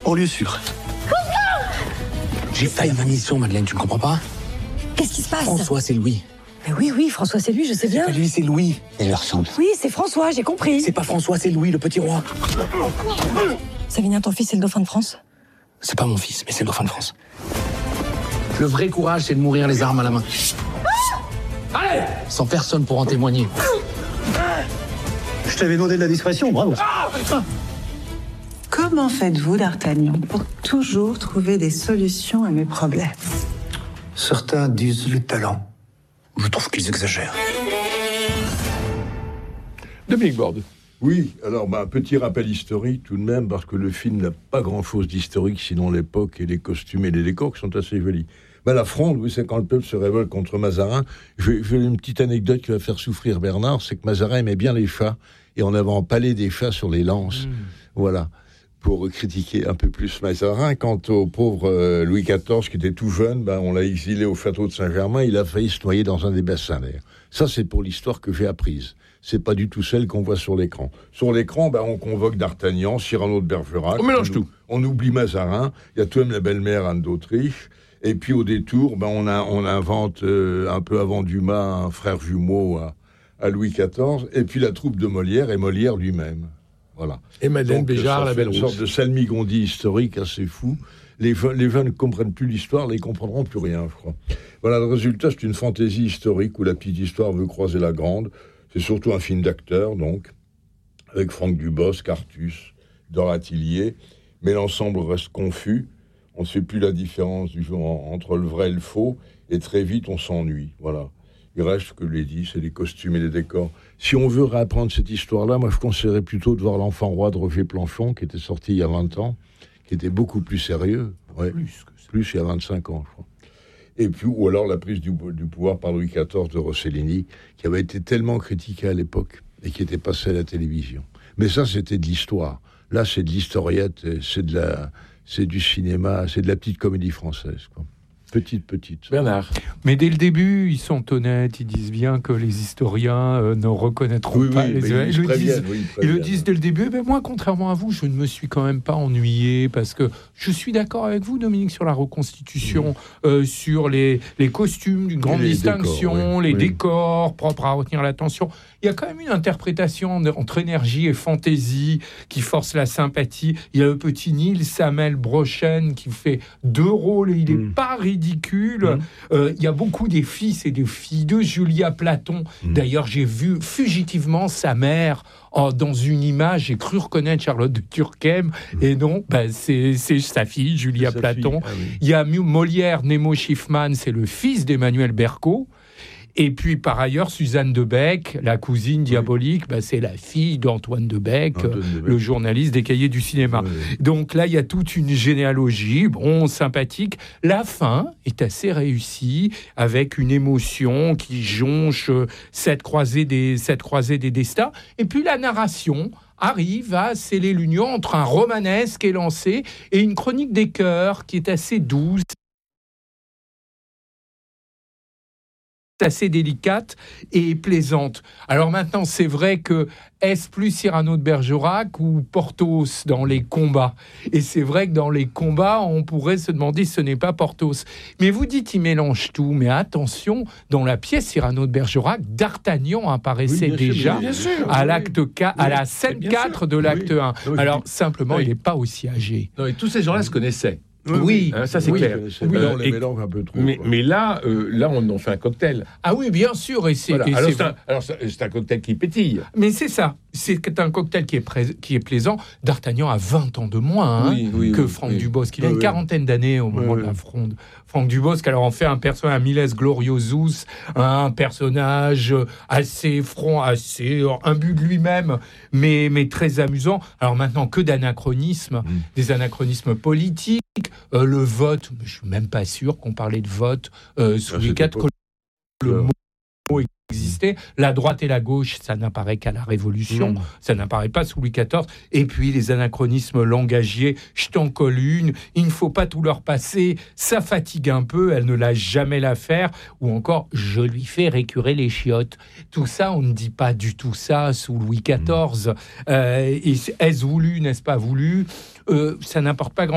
en lieu sûr. J'ai failli ma mission, Madeleine, tu ne comprends pas? Qu'est-ce qui se passe? François, c'est Louis. Mais oui, François, c'est lui, je sais bien. C'est pas lui, c'est Louis. Il leur ressemble. Oui, c'est François, j'ai compris. C'est pas François, c'est Louis, le petit roi. Savinien, ton fils, c'est le dauphin de France? C'est pas mon fils, mais c'est le dauphin de France. Le vrai courage, c'est de mourir les armes à la main. Allez! Sans personne pour en témoigner. Je t'avais demandé de la discrétion, bravo. Comment faites-vous, d'Artagnan, pour toujours trouver des solutions à mes problèmes? Certains disent le talent. Je trouve qu'ils exagèrent. Dominique Borde. Oui, alors un petit rappel historique tout de même, parce que le film n'a pas grand-chose d'historique, sinon l'époque et les costumes et les décors qui sont assez jolis. La Fronde, oui, c'est quand le peuple se révolte contre Mazarin. Je vais une petite anecdote qui va faire souffrir Bernard, c'est que Mazarin aimait bien les chats, et on avait empalé des chats sur les lances. Voilà, pour critiquer un peu plus Mazarin. Quant au pauvre Louis XIV, qui était tout jeune, on l'a exilé au château de Saint-Germain, il a failli se noyer dans un des bassins d'air. Ça, c'est pour l'histoire que j'ai apprise. C'est pas du tout celle qu'on voit sur l'écran. Sur l'écran, on convoque d'Artagnan, Cyrano de Bergerac. On mélange tout. On oublie Mazarin. Il y a tout de même la belle-mère Anne d'Autriche. Et puis au détour, on invente un peu avant Dumas un frère jumeau à Louis XIV. Et puis la troupe de Molière et Molière lui-même. Voilà. Et Madeleine Béjart, la Belle Rousse. Une sorte de salmigondi historique assez fou. Les jeunes ne comprennent plus l'histoire, là, ils ne comprendront plus rien, je crois. Voilà, le résultat, c'est une fantaisie historique où la petite histoire veut croiser la grande. C'est surtout un film d'acteurs, donc, avec Franck Dubosc, Artus, Dora Tillier. Mais l'ensemble reste confus. On ne sait plus la différence entre le vrai et le faux. Et très vite, on s'ennuie. Voilà. Il reste, que je l'ai dit, c'est les costumes et les décors. Si on veut réapprendre cette histoire-là, moi, je conseillerais plutôt de voir L'Enfant roi de Roger Planchon, qui était sorti il y a 20 ans, qui était beaucoup plus sérieux. Ouais. Plus il y a 25 ans, je crois. Et puis, ou alors la prise du pouvoir par Louis XIV de Rossellini, qui avait été tellement critiqué à l'époque et qui était passé à la télévision. Mais ça, c'était de l'histoire. Là, c'est de l'historiette, c'est du cinéma, c'est de la petite comédie française, quoi. Petite. Bernard. Mais dès le début, ils sont honnêtes, ils disent bien que les historiens ne reconnaîtront pas les œuvres. Ils le disent dès le début. Mais moi, contrairement à vous, je ne me suis quand même pas ennuyé, parce que je suis d'accord avec vous, Dominique, sur la reconstitution, sur les costumes d'une grande distinction, les décors propres à retenir l'attention. Il y a quand même une interprétation entre énergie et fantaisie qui force la sympathie. Il y a le petit Nils Samel Brochen qui fait 2 rôles et il n'est pas ridicule. Il y a beaucoup des fils et des filles de Julia Platon. D'ailleurs, j'ai vu fugitivement sa mère dans une image. J'ai cru reconnaître Charlotte de Turckheim et non, c'est sa fille, Julia Platon. Il y a Molière, Nemo Schiffman, c'est le fils d'Emmanuel Berco. Et puis, par ailleurs, Suzanne de Bec, la cousine diabolique, c'est la fille d'Antoine de Bec, le journaliste des Cahiers du cinéma. Donc là, il y a toute une généalogie, sympathique. La fin est assez réussie, avec une émotion qui jonche cette croisée des destins. Et puis, la narration arrive à sceller l'union entre un romanesque élancé et une chronique des cœurs qui est assez douce, assez délicate et plaisante. Alors maintenant, c'est vrai que est-ce plus Cyrano de Bergerac ou Porthos dans les combats? Et c'est vrai que dans les combats, on pourrait se demander si ce n'est pas Porthos. Mais vous dites, il mélange tout. Mais attention, dans la pièce Cyrano de Bergerac, D'Artagnan apparaissait déjà à l'acte 4, à la scène 4 de l'acte 1. Alors simplement, il n'est pas aussi âgé. Non, et tous ces gens-là se connaissaient. Oui, ça c'est clair. On les mélange un peu trop. Mais là, on en fait un cocktail. Ah oui, bien sûr. C'est un cocktail qui pétille. Mais c'est ça. C'est un cocktail qui est plaisant. D'Artagnan a 20 ans de moins que Franck Dubosc. Il a une quarantaine d'années au moment de la Fronde. Franck Dubosc, alors, en fait un personnage, Miles Gloriosus, un personnage assez franc, assez imbu de lui-même, mais très amusant. Alors maintenant, que d'anachronismes, des anachronismes politiques. Le vote, je ne suis même pas sûr qu'on parlait de vote sous Louis IV, que le mot existait. La droite et la gauche, ça n'apparaît qu'à la Révolution, ça n'apparaît pas sous Louis XIV. Et puis les anachronismes langagiers, je t'en colle une, il ne faut pas tout leur passer, ça fatigue un peu, elle ne lâche jamais l'affaire, ou encore, je lui fais récurer les chiottes. Tout ça, on ne dit pas du tout ça sous Louis XIV. Est-ce voulu, n'est-ce pas voulu? Ça n'importe pas grand